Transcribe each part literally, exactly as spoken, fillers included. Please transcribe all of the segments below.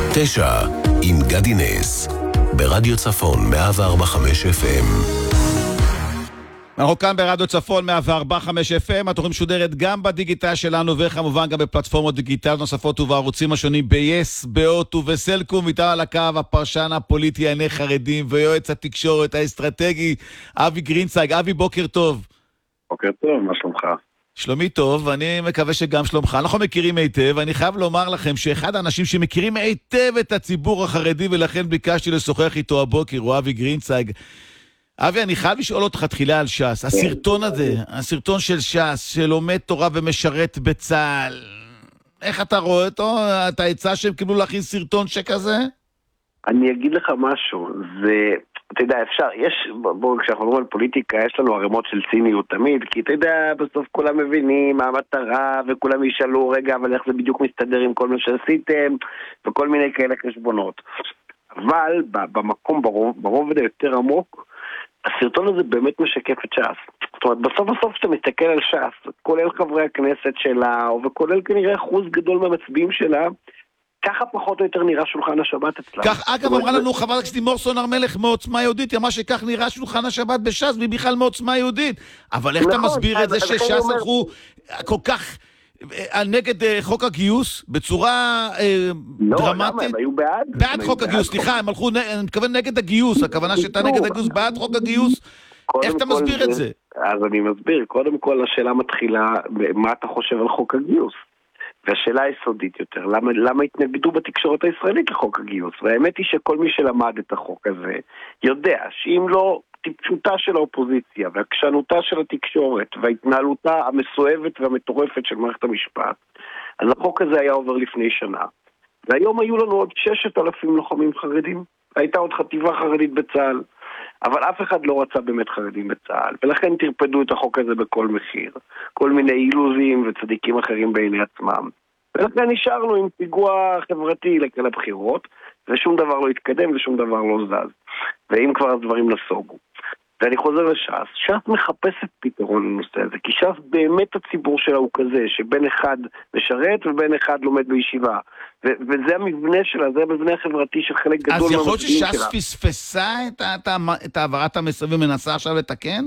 תשע עם גדי נס ברדיו צפון מאה וארבע נקודה חמש אף אם. אנחנו כאן ברדיו צפון מאה וארבע נקודה חמש אף אם, התוכנית משודרת גם בדיגיטל שלנו וכמובן גם בפלטפורמות דיגיטליות נוספות ובערוצים השונים ב-יס, באות ובסלקום. איתנו על הקו הפרשן הפוליטי לענייני חרדים ויועץ התקשורת האסטרטגי אבי גרינצייג. אבי, בוקר טוב. בוקר טוב, מה שלומך? שלומי טוב, ואני מקווה שגם שלומך. אנחנו מכירים היטב, ואני חייב לומר לכם שאחד האנשים שמכירים היטב את הציבור החרדי, ולכן ביקשתי לשוחח איתו הבוקר, הוא אבי גרינצייג. אבי, אני חייב לשאול אותך תחילה על ש"ס. הסרטון הזה, הסרטון של ש"ס, שלומד תורה ומשרת בצה"ל, איך אתה רואה אותו? אתה הצעה שהם קיבלו להכין סרטון שכזה? אני אגיד לך משהו, זה... אתה יודע, אפשר, יש, בואו, כשאנחנו מדברים על פוליטיקה, יש לנו ערימות של ציניות תמיד, כי אתה יודע, בסוף כולם מבינים מה המטרה, וכולם ישאלו, רגע, אבל איך זה בדיוק מסתדר עם כל מה שעשיתם, וכל מיני כאלה חשבונות. אבל, במקום, ברוב, ברוב היותר עמוק, הסרטון הזה באמת משקף את ש"ס. זאת אומרת, בסוף בסוף שאתה מסתכל על ש"ס, כולל חברי הכנסת שלה, וכולל כנראה אחוז גדול מהמצביעים שלה, ככה פחות או יותר נראה שולחן השבת אצלה. כך, אגב, אמרה לנו חברת הכנסת לימור סון הר מלך מעוצמה יהודית, אמרה שכך נראה שולחן השבת בש"ס, והיא בכלל מעוצמה יהודית. אבל איך אתה מסביר את זה שש"ס הלכו כל כך נגד חוק הגיוס, בצורה דרמטית? לא, למה? הם היו בעד? בעד חוק הגיוס, סליחה, הם הלכו, אני מתכוון נגד הגיוס, הכוונה שאתה נגד הגיוס, בעד חוק הגיוס. איך אתה מסביר את זה? אז אני מסביר, קודם כל השאלה מתחילה, מה אתה חושב על חוק הגיוס? והשאלה היסודית יותר, למה, למה התנגדו בתקשורת הישראלית לחוק הגיוס? והאמת היא שכל מי שלמד את החוק הזה יודע שאם לא טיפשותה של האופוזיציה והקשנותה של התקשורת וההתנהלותה המסואבת והמטורפת של מערכת המשפט, אז החוק הזה היה עובר לפני שנה. והיום היו לנו עוד ששת אלפים לוחמים חרדים, הייתה עוד חטיבה חרדית בצה"ל, אבל אף אחד לא רצה באמת חרדים בצה"ל, ולכן תרפדו את החוק הזה בכל מחיר, כל מיני אילוזים וצדיקים אחרים בעיני עצמם. ולכן נשארנו עם פיגוע חברתי לכאן הבחירות, ושום דבר לא התקדם ושום דבר לא זז. ואם כבר הדברים נסוגו. ואני חוזר לש"ס, ש"ס מחפשת פתרון לנושא הזה, כי ש"ס באמת הציבור שלה הוא כזה, שבין אחד משרת ובין אחד לומד בישיבה. ו- וזה המבנה שלה, זה המבנה החברתי של חלק גדול מהמצביעים שלה. אז יכול שלה. שש"ס פספסה את, את, את העברת המסרים ומנסה עכשיו לתקן?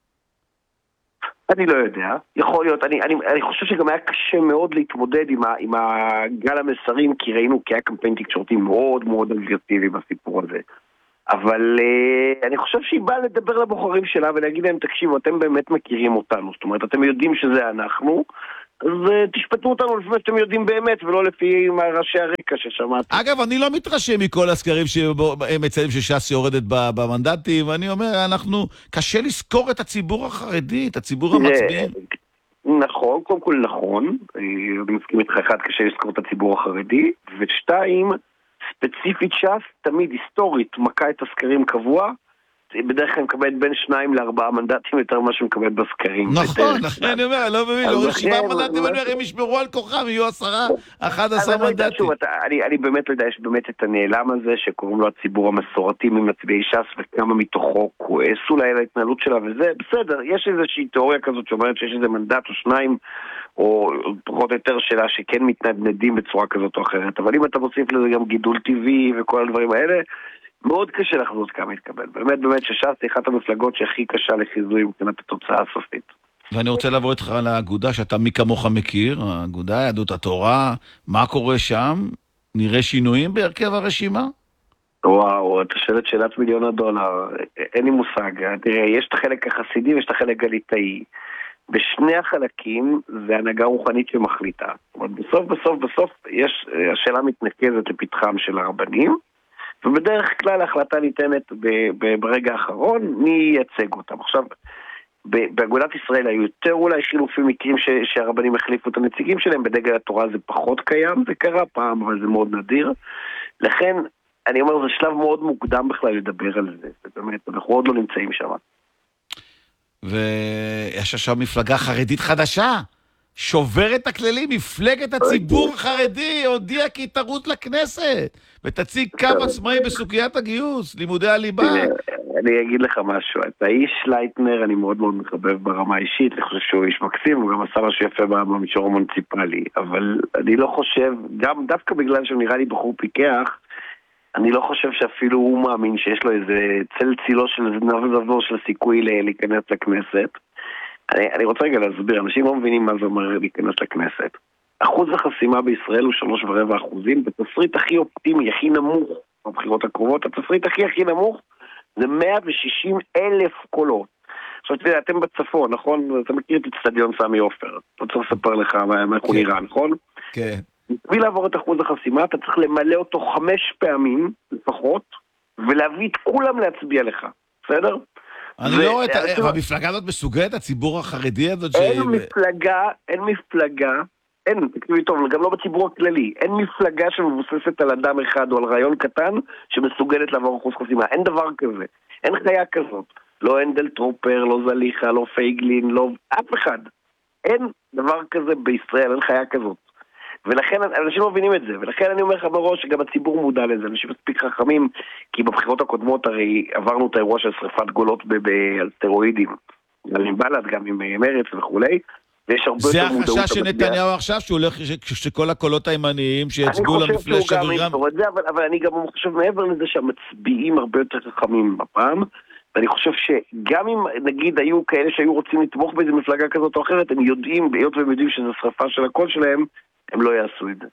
אני לא יודע, יכול להיות, אני, אני, אני חושב שגם היה קשה מאוד להתמודד עם, ה, עם הגל המסרים, כי ראינו כי היה קמפיין תקשורתי מאוד מאוד אגרסיבי בסיפור הזה. אבל uh, אני חושב שהיא באה לדבר לבוחרים שלה ולהגיד להם, תקשיבו, אתם באמת מכירים אותנו, זאת אומרת, אתם יודעים שזה אנחנו, אז uh, תשפטו אותנו לפי מה שאתם יודעים באמת, ולא לפי ראשי הרקע ששמעתי. אגב, אני לא מתרשם מכל הסקרים שמציינים שש"ס יורדת במנדטים, ואני אומר, אנחנו, קשה לזכור את הציבור החרדי, את הציבור המצביעים. נכון, קודם כל נכון, אני מסכים איתך, אחד, קשה לזכור את הציבור החרדי, ושתיים, ספציפית ש"ס, תמיד היסטורית, מכה את הסקרים קבוע, בדרך כלל מקבלת בין שניים לארבעה מנדטים יותר ממה שמקבלת בסקרים. נכון, נכון, אני אומר, לא מבין, לא שבעה מנדטים, אני אומר, הם ישמרו על כוחם, יהיו עשרה, אחד עשר מנדטים. אני באמת לא יודע, יש באמת את הנעלם הזה, שקוראים לו הציבור המסורתי ממצביעי ש"ס, וכמה מתוכו כועס אולי על ההתנהלות שלה, וזה בסדר, יש איזושהי תיאוריה כזאת שאומרת שיש איזה מנדט או שניים, או פחות או יותר שאלה שכן מתנדנדים בצורה כזאת או אחרת, אבל אם אתה מוסיף לזה גם גידול טבעי וכל הדברים האלה, מאוד קשה לחזות כמה יתקבל. באמת, באמת שש"ס היא אחת המפלגות שהכי קשה לחיזוי מבחינת התוצאה הסופית. ואני רוצה לעבור איתך על האגודה שאתה מי כמוך מכיר, האגודה, יהדות התורה, מה קורה שם? נראה שינויים בהרכב הרשימה? וואו, אתה שואל את שאלת מיליון הדולר, אין לי מושג. תראה, יש את החלק החסידי ויש את החלק גליטאי. בשני החלקים זה הנהגה רוחנית שמחליטה. זאת אומרת, בסוף, בסוף, בסוף יש, השאלה מתנקזת לפתחם של הרבנים, ובדרך כלל ההחלטה ניתנת ברגע האחרון, מי ייצג אותם. עכשיו, באגודת ישראל היו יותר אולי חילופים מקרים ש, שהרבנים החליפו את הנציגים שלהם, בדגל התורה זה פחות קיים, זה קרה פעם, אבל זה מאוד נדיר. לכן, אני אומר, זה שלב מאוד מוקדם בכלל לדבר על זה. באמת, אנחנו עוד לא נמצאים שם. ויש עכשיו מפלגה חרדית חדשה, שוברת הכללים, מפלגת הציבור החרדי, הודיעה כי תרוץ לכנסת, ותציג קו עצמאי בסוגיית הגיוס, לימודי הליבה. אני אגיד לך משהו, את האיש לייטנר אני מאוד מאוד מחבב ברמה האישית, אני חושב שהוא איש מקסים, הוא גם עשה משהו יפה במישור המוניציפלי, אבל אני לא חושב, גם דווקא בגלל שהוא נראה לי בחור פיקח, אני לא חושב שאפילו הוא מאמין שיש לו איזה צל צילו של נבזבור של סיכוי להיכנס לכנסת. אני, אני רוצה רגע להסביר, אנשים לא מבינים מה זה אומר להיכנס לכנסת. אחוז החסימה בישראל הוא שלוש ורבע אחוזים, בתסריט הכי אופטימי, הכי נמוך בבחירות הקרובות, התסריט הכי הכי נמוך זה מאה ושישים אלף קולות. עכשיו תראה, אתם בצפון, נכון? אתה מכיר את אצטדיון סמי עופר, לא צריך לספר לך מה הוא נראה, נכון? כן. בשביל לעבור את אחוז החסימה, אתה צריך למלא אותו חמש פעמים לפחות, ולהביא את כולם להצביע לך, בסדר? אני לא רואה את המפלגה הזאת מסוגלת, הציבור החרדי הזאת ש... אין מפלגה, אין מפלגה, אין, תקשיבי טוב, גם לא בציבור הכללי, אין מפלגה שמבוססת על אדם אחד או על רעיון קטן שמסוגלת לעבור אחוז חסימה, אין דבר כזה, אין חיה כזאת, לא אנדל טרופר, לא זליכה, לא פייגלין, לא אף אחד, אין דבר כזה בישראל, אין חיה כזאת. ולכן אנשים לא מבינים את זה, ולכן אני אומר לך בראש שגם הציבור מודע לזה, אנשים מספיק חכמים, כי בבחירות הקודמות הרי עברנו את האירוע של שריפת גולות על סטרואידים, גם עם בל"ד, גם עם מרץ וכולי, ויש הרבה זה יותר מודעות. החשש של נתניהו עכשיו, שהוא הולך, שכל הקולות הימניים שיצגו למפלגה של אבירם. אבל, אבל אני גם חושב מעבר לזה שהמצביעים הרבה יותר חכמים בפעם, ואני חושב שגם אם נגיד היו כאלה שהיו רוצים לתמוך באיזו מפלגה כזאת או אחרת, הם יודעים, היות והם יודעים שזו שריפה של הקול שלהם, הם לא יעשו את זה.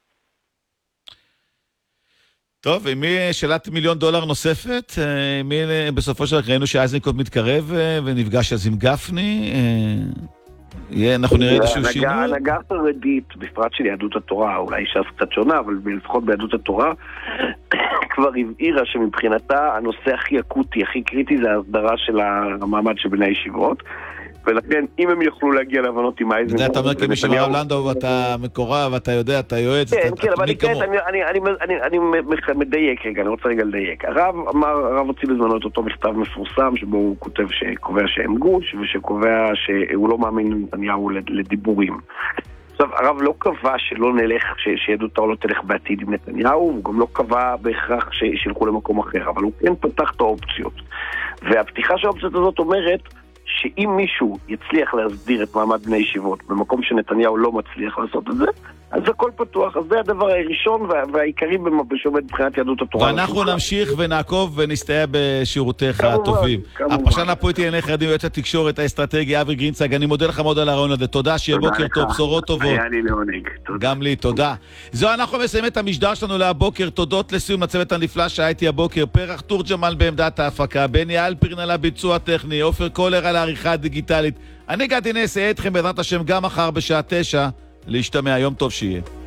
טוב, ומי שאלת מיליון דולר נוספת, מי בסופו של דבר ראינו שאייזנקוט מתקרב ונפגש אז עם גפני, אנחנו נראה איזשהו שינוי. הנהגה חרדית, בפרט של יהדות התורה, אולי ש"ס קצת שונה, אבל לפחות ביהדות התורה, כבר הבהירה שמבחינתה הנושא הכי אקוטי, הכי קריטי, זה ההסדרה של המעמד של בני הישיבות, ולכן אם הם יוכלו להגיע להבנות עם אייזנקוט... אתה אומר כמי שמרב לנדאו ואתה מקורב, ואתה יודע, אתה יועץ, כן, כן, אבל אני מדייק רגע, אני רוצה רגע לדייק. הרב אמר, הרב הוציא בזמנו את אותו מכתב מפורסם, שבו הוא כותב שקובע שהם גוש, ושקובע שהוא לא מאמין לנתניהו לדיבורים. עכשיו, הרב לא קבע שלא נלך, שיהדות התורה לא תלך בעתיד עם נתניהו, הוא גם לא קבע בהכרח שילכו למקום אחר, אבל הוא כן פתח את האופציות. והפתיחה של האופציות הזאת אומרת, שאם מישהו יצליח להסדיר את מעמד בני ישיבות במקום שנתניהו לא מצליח לעשות את זה, אז הכל פתוח. אז זה הדבר הראשון וה- והעיקרי שעומד מבחינת יהדות התורה. ואנחנו נמשיך ונעקוב ונסתייע בשירותיך הטובים. הפרשן הפוליטי לענייני חרדים, יועץ התקשורת האסטרטגי אבי גרינצייג, אני מודה לך מאוד על הרעיון הזה. תודה, שיהיה בוקר טוב, בשורות טובות. היה לי לעונג. גם לי, תודה. זו, אנחנו מסיימים את המשדר שלנו להבוקר. תודות לסיום הצוות הנפלא שהייתי הבוקר. פרח תורג'מאל בעמדת ההפקה, בני אלפרין על הביצוע טכני, עופר קולר על העריכה הדיגיטלית. אני גדי נס, אהיה אתכם בעזרת השם גם מחר בשעה תשע, להשתמע. יום טוב שיהיה.